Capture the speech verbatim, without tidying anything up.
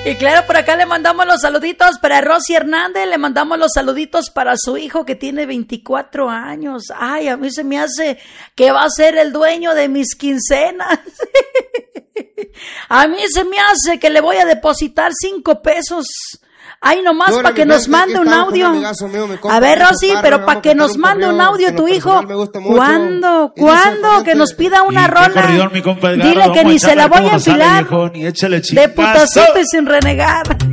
Y claro, por acá le mandamos los saluditos para Rosy Hernández, le mandamos los saluditos para su hijo que tiene veinticuatro años. Ay, a mí se me hace que va a ser el dueño de mis quincenas. A mí se me hace que le voy a depositar cinco pesos. Ay, nomás No, para que nos mande un audio. Mío, a ver, Rosy, pero para que nos mande un audio tu hijo. ¿Cuándo? ¿Cuándo? Que nos pida una rola. Dile que ni se la voy a enfilar. De putacito y sin renegar.